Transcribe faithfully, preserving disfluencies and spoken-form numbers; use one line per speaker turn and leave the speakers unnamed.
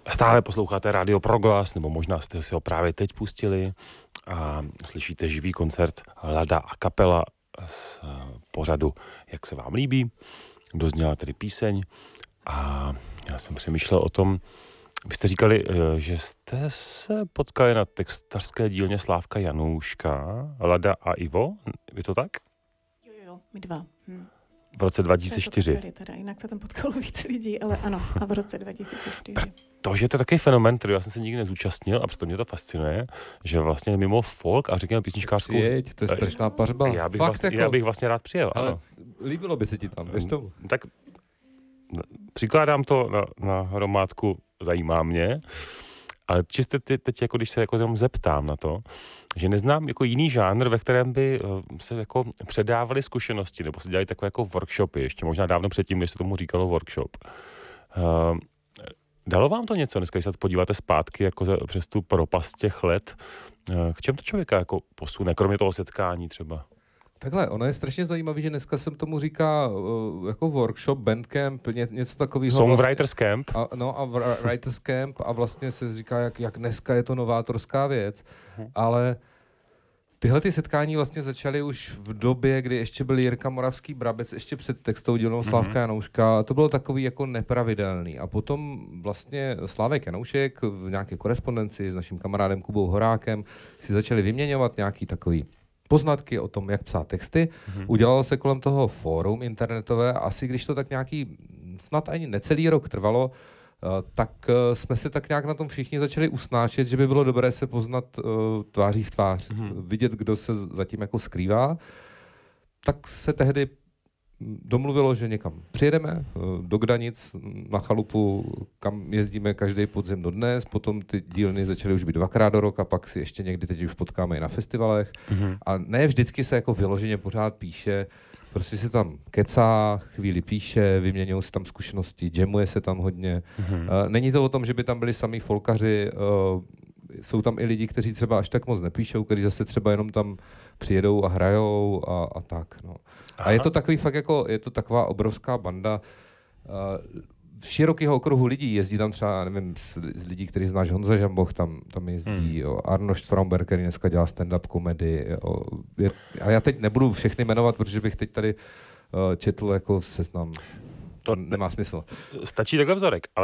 Stále posloucháte Rádio Proglas, nebo možná jste si ho právě teď pustili a slyšíte živý koncert Lada a kapela z pořadu Jak se vám líbí. Dozněla tedy píseň a já jsem přemýšlel o tom, vy jste říkali, že jste se potkali na textařské dílně Slávka Janouška, Lada a Ivo, je to tak?
Jo, jo, my dva. Hm.
V roce dva tisíce čtyři.
To teda, jinak se tam potkalo víc lidí, ale ano, a v roce dva tisíce čtyři.
Protože to je takový fenomen, který já jsem se nikdy nezúčastnil a přitom mě to fascinuje, že vlastně mimo folk a řekněme písničkářskou...
Jeď, to je strašná pařba.
Já bych,
Fakt
vlastně,
jako...
já bych vlastně rád přijel,
ale
ano.
Líbilo by se ti tam, víš tomu?
Tak přikládám to na, na hromádku, zajímá mě, ale čistě teď, jako když se jako zeptám na to, že neznám jako jiný žánr, ve kterém by se jako předávaly zkušenosti, nebo se dělají takové jako workshopy, ještě možná dávno předtím, než se tomu říkalo workshop. Uh, dalo vám to něco, dneska, když se podíváte zpátky jako za, přes tu propast těch let, uh, k čem to člověka jako posune, kromě toho setkání třeba?
Takhle, ono je strašně zajímavé, že dneska jsem tomu říká uh, jako workshop, bandcamp, ně, něco takového.
Songwriters vlastně, camp.
A, no a writers camp a vlastně se říká, jak, jak dneska je to novátorská věc, hmm. ale tyhle ty setkání vlastně začaly už v době, kdy ještě byl Jirka Moravský Brabec, ještě před textou dílnou Slávka mm-hmm. Janouška. To bylo takový jako nepravidelný. A potom vlastně Slávek Janoušek v nějaké korespondenci s naším kamarádem Kubou Horákem si začali vyměňovat nějaký takový poznatky o tom, jak psát texty. Mm-hmm. Udělalo se kolem toho fórum internetové. Asi když to tak nějaký, snad ani necelý rok trvalo, tak jsme se tak nějak na tom všichni začali usnášet, že by bylo dobré se poznat uh, tváří v tvář, mm-hmm. vidět, kdo se zatím jako skrývá. Tak se tehdy domluvilo, že někam přijedeme uh, do Gdanic na chalupu, kam jezdíme každý podzim dodnes, potom ty dílny začaly už být dvakrát do roka, pak si ještě někdy teď už potkáme i na festivalech. Mm-hmm. A ne vždycky se jako vyloženě pořád píše, prostě se tam kecá, chvíli píše, vyměňují se tam zkušenosti, jamuje se tam hodně. Mm-hmm. Uh, není to o tom, že by tam byli samý folkaři, uh, jsou tam i lidi, kteří třeba až tak moc nepíšou, kteří zase třeba jenom tam přijedou a hrajou a, a tak. No. A je to takový fakt jako, je to taková obrovská banda uh, širokého okruhu lidí. Jezdí tam třeba, nevím, z, z lidí, který znáš, Honza Žamboch tam, tam jezdí, mm. jo, Arnošt Fromberg, který dneska dělá stand-up komedy. Jo, je, a já teď nebudu všechny jmenovat, protože bych teď tady uh, četl jako seznam. To nemá smysl.
Stačí takhle vzorek, ale